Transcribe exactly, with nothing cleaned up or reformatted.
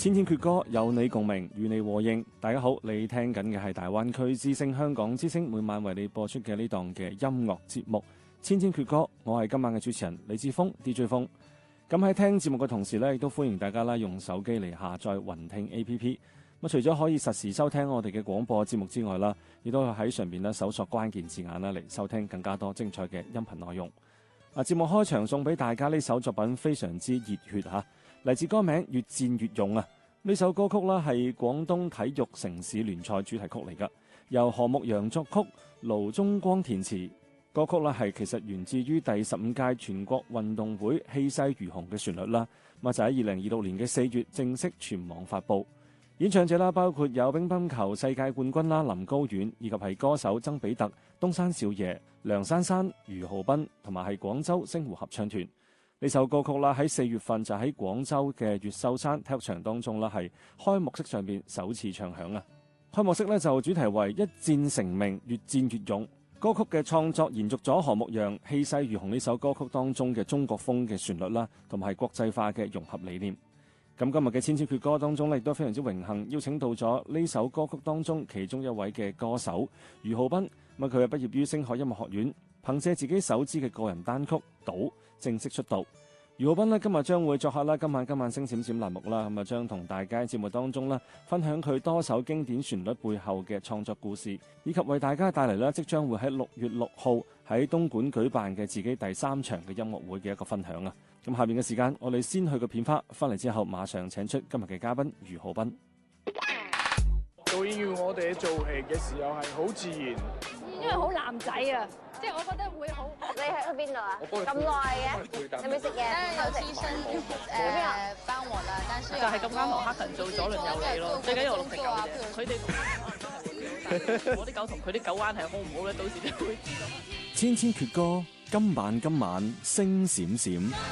千千闕歌，有你共鳴，與你和應。大家好，你聽緊嘅係大灣區之聲香港之聲每晚為你播出嘅呢檔嘅音樂節目《千千闕歌》。我係今晚嘅主持人李志峰 D J 峰。咁喺聽節目嘅同時呢，亦都歡迎大家啦用手機嚟下載雲聽 A P P。咁除咗可以實時收聽我哋嘅廣播節目之外啦，亦都喺上邊咧搜索關鍵字眼啦嚟收聽更加多精彩嘅音頻內容。啊，節目開場送俾大家呢首作品非常之熱血吓，嚟自歌名《越戰越勇》啊！呢首歌曲啦係廣東體育城市聯賽主題曲嚟噶，由何牧陽作曲，盧中光填詞。歌曲啦係其實源自於第十五屆全國運動會氣勢如虹嘅旋律啦，咁就喺二零二六年嘅四月正式全網發布。演唱者啦包括有乒乓球世界冠軍啦林高遠，以及係歌手曾比特、東山少爺、梁珊珊、俞灝斌，同埋係廣州星湖合唱團。呢首歌曲啦喺四月份就喺廣州嘅越秀山體育場當中啦係開幕式上邊首次唱響啊！開幕式呢就主題為一戰成名，越戰越勇。歌曲嘅創作延續咗何牧陽氣勢如虹呢首歌曲當中嘅中國風嘅旋律啦，同埋係國際化嘅融合理念。咁今日嘅千千闕歌當中咧，亦都非常之榮幸邀請到咗呢首歌曲當中其中一位嘅歌手俞灝斌。咁佢係畢業於星海音樂學院，憑借自己首支嘅個人單曲《賭》正式出道。俞灝斌呢今日將會作客啦，今晚今晚星閃閃欄目啦，咁啊將同大家喺節目當中啦分享佢多首經典旋律背後嘅創作故事，以及為大家帶嚟啦即將會喺六月六號喺東莞舉辦嘅自己第三場嘅音樂會嘅一個分享啊！咁下面嘅時間，我哋先去個片花，翻嚟之後馬上請出今日嘅嘉賓俞灝斌。 導演要我哋做戲嘅時候係好自然， 因為好男仔啊，即係我覺得會好。 你喺去邊度啊？咁耐嘅，有冇食嘢？ 有醫生誒幫我啦，但是就係咁啱同黑人做左輪右你咯，最緊要六隻狗啫。佢哋我啲狗同佢啲狗關係好唔好咧？到時都會知道。 千千闕歌，今晚今晚星閃閃。